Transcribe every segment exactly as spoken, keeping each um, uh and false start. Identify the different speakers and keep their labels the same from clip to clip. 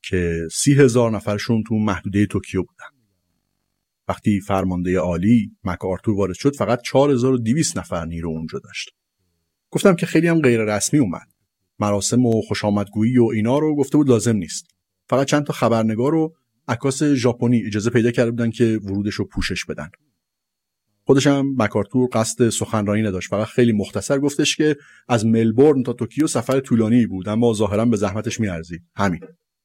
Speaker 1: که سی هزار نفرشون تو محدوده توکیو بودن. وقتی فرمانده عالی مک‌آرتور وارد شد فقط چهار هزار و دویست نفر نیرو اونجا داشت. گفتم که خیلی هم غیر رسمی اومد. مراسم و خوشامدگویی و اینا رو گفته بود لازم نیست. فقط چند تا خبرنگار و عکاس ژاپنی اجازه پیدا کرده بودن که ورودش رو پوشش بدن. خودش هم مک‌آرتور قصد سخنرانی نداشت، فقط خیلی مختصر گفتش که از ملبورن تا توکیو سفر طولانی بود اما ظاهرا به زحمتش میارزید. همین.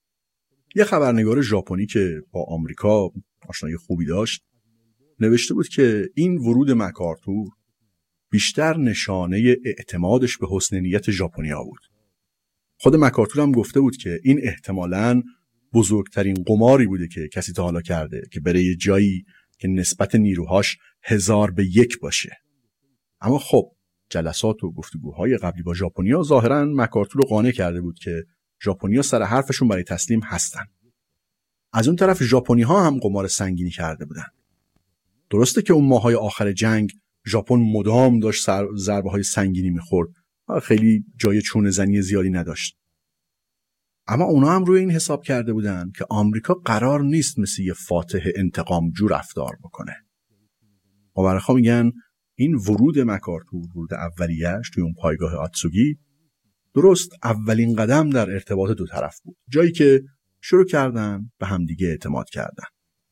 Speaker 1: یه خبرنگار ژاپنی که با آمریکا آشنایی خوبی داشت نوشته بود که این ورود مک‌آرتور بیشتر نشانه اعتمادش به حسن نیت ژاپنی‌ها بود. خود مک‌آرتور هم گفته بود که این احتمالاً بزرگترین قماری بوده که کسی تا حالا کرده که بره یه جایی که نسبت نیروهاش هزار به یک باشه. اما خب جلسات و گفتگوهای قبلی با ژاپنی‌ها ظاهراً مک‌آرتور رو قانع کرده بود که ژاپنی‌ها سر حرفشون برای تسلیم هستن. از اون طرف ژاپنی‌ها هم قمار سنگینی کرده بودن. درسته که اون ماهای آخر جنگ ژاپن مدام داشت ضربه‌های سنگینی می‌خورد، خیلی جای چونه زنی زیادی نداشت. اما اونا هم روی این حساب کرده بودن که آمریکا قرار نیست مثل یه فاتح انتقامجو رفتار بکنه. مورخا میگن این ورود مک‌آرتور، ورود اولیه‌اش توی اون پایگاه آتسوگی، درست اولین قدم در ارتباط دو طرف بود، جایی که شروع کردن به همدیگه اعتماد کردن.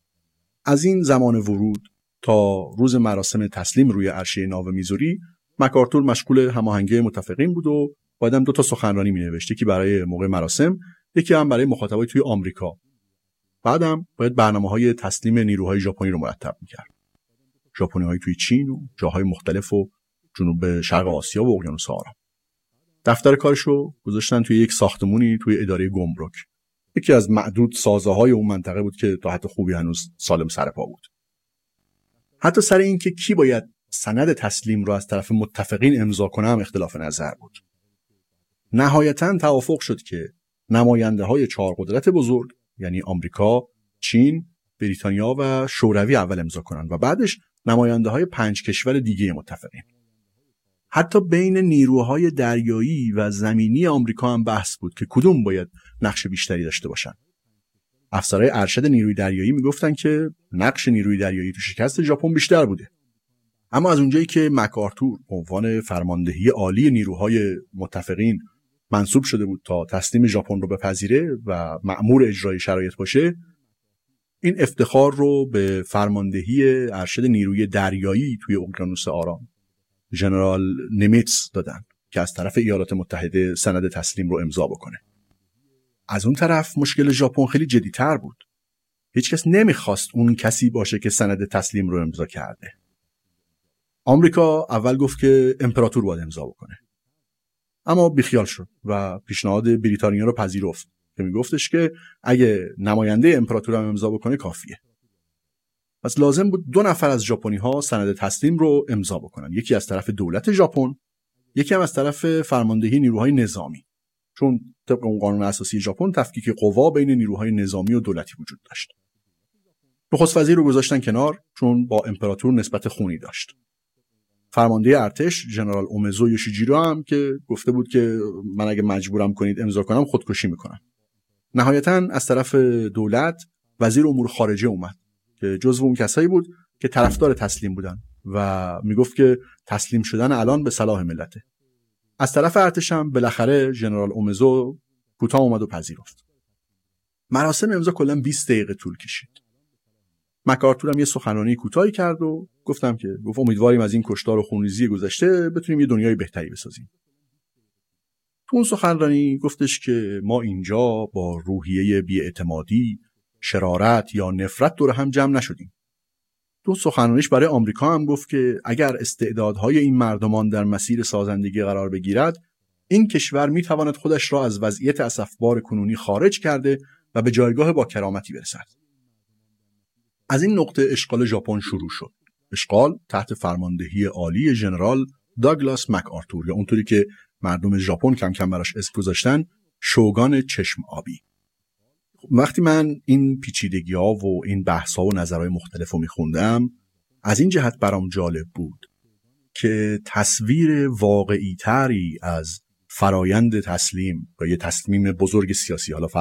Speaker 1: از این زمان ورود تا روز مراسم تسلیم روی عرشه ناو میزوری، مک‌آرتور مشغول هماهنگی متفقین بود و بعدم دو تا سخنرانی می‌نوشت، یکی برای موقع مراسم، یکی هم برای مخاطبای توی آمریکا. بعدم باید برنامه‌های تسلیم نیروهای ژاپنی رو مرتب می‌کرد. ژاپنی‌های توی چین و جاهای مختلف و جنوب شرق آسیا و اقیانوس آرام. دفتر کارشو گذاشتن توی یک ساختمونی توی اداره گمرک. یکی از معدود سازه‌های اون منطقه بود که تا حد خوبی هنوز سالم سر پا بود. حتی سر این که کی باید سند تسلیم رو از طرف متفقین امضا کنه هم اختلاف نظر بود. نهایتاً توافق شد که نماینده‌های چهار قدرت بزرگ یعنی آمریکا، چین، بریتانیا و شوروی اول امضا کنن و بعدش نماینده‌های پنج کشور دیگه متفقین. حتی بین نیروهای دریایی و زمینی آمریکا هم بحث بود که کدوم باید نقش بیشتری داشته باشن. افسرهای ارشد نیروی دریایی میگفتن که نقش نیروی دریایی تو شکست ژاپن بیشتر بوده. اما از اونجایی که مک‌آرتور به عنوان فرماندهی عالی نیروهای متفقین منصوب شده بود تا تسلیم ژاپن رو بپذیره و مأمور اجرای شرایط باشه، این افتخار رو به فرماندهی ارشد نیروی دریایی توی اقیانوس آرام ژنرال نیمیتس دادن که از طرف ایالات متحده سند تسلیم رو امضا بکنه. از اون طرف مشکل ژاپن خیلی جدی‌تر بود. هیچ کس نمیخواست اون کسی باشه که سند تسلیم رو امضا کرده. آمریکا اول گفت که امپراتور باید امضا بکنه. اما بیخیال شد و پیشنهاد بریتانیا رو پذیرفت که میگفتش که اگه نماینده امپراتور هم امضا بکنه کافیه. پس لازم بود دو نفر از ژاپنی‌ها سند تسلیم رو امضا بکنن، یکی از طرف دولت ژاپن، یکی هم از طرف فرماندهی نیروهای نظامی، چون طبق اون قانون اساسی ژاپن تفکیک قوا بین نیروهای نظامی و دولتی وجود داشت. نخست وزیر رو گذاشتن کنار چون با امپراتور نسبت خونی داشت. فرمانده ارتش ژنرال اومزو یوشیجیرو هم که گفته بود که من اگه مجبورم کنید امضا کنم خودکشی میکنم. نهایتاً از طرف دولت وزیر امور خارجه اومد که جزو اون کسایی بود که طرفدار تسلیم بودن و میگفت که تسلیم شدن الان به صلاح ملته. از طرف ارتش هم بالاخره ژنرال اومزو کوتاه اومد و پذیرفت. مراسم امضا کلاً بیست دقیقه طول کشید. مک‌آرتور هم یه سخنرانی کوتاهی کرد و گفتم که گفت امیدواریم از این کشتار و خونریزی گذشته بتونیم یه دنیای بهتری بسازیم. تو اون سخنرانی گفتش که ما اینجا با روحیه بی‌اعتمادی، شرارت یا نفرت دور هم جمع نشدیم. تو سخنرانیش برای آمریکا هم گفت که اگر استعدادهای این مردمان در مسیر سازندگی قرار بگیرد، این کشور میتواند خودش را از وضعیت اسفبار کنونی خارج کرده و به جایگاه با کرامتی برسد. از این نقطه اشغال ژاپن شروع شد. اشغال تحت فرماندهی عالی ژنرال داگلاس مک‌آرتور، یا اونطوری که مردم ژاپن کم کم براش اسم گذاشتن، شوگان چشم آبی. وقتی من این پیچیدگی‌ها و این بحث‌ها و نظرهای مختلف رو می‌خوندم، از این جهت برام جالب بود که تصویر واقعی‌تری از فرایند تسلیم و یه تصمیم بزرگ سیاسی، حالا